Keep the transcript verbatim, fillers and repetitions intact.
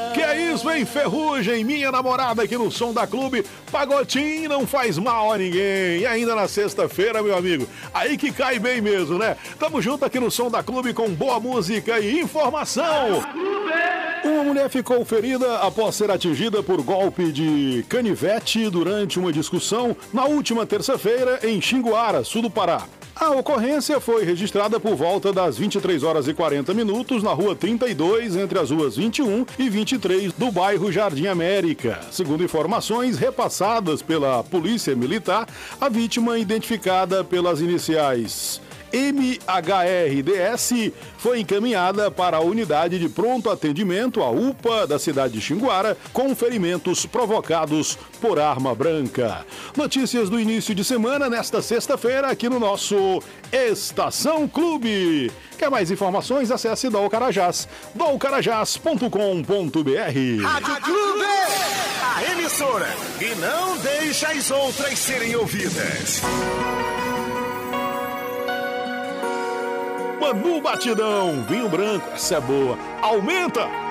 Que é isso, hein? Ferrugem, minha namorada aqui no Som da Clube. Pagodinho não faz mal a ninguém. E ainda na sexta-feira, meu amigo, aí que cai bem mesmo, né? Tamo junto aqui no Som da Clube com boa música e informação. Uma mulher ficou ferida após ser atingida por golpe de canivete durante uma discussão na última terça-feira em Xinguara, sul do Pará. A ocorrência foi registrada por volta das vinte e três horas e quarenta minutos na rua trinta e dois, entre as ruas vinte e um e vinte e três do bairro Jardim América. Segundo informações repassadas pela Polícia Militar, a vítima, identificada pelas iniciais M H R D S, foi encaminhada para a unidade de pronto atendimento, a U P A, da cidade de Xinguara, com ferimentos provocados por arma branca. Notícias do início de semana nesta sexta-feira aqui no nosso Estação Clube. Quer mais informações? Acesse Dol Carajás, dol carajás ponto com ponto b r. Rádio Clube, a emissora e não deixa as outras serem ouvidas. Manu Batidão, vinho branco, essa é boa. Aumenta!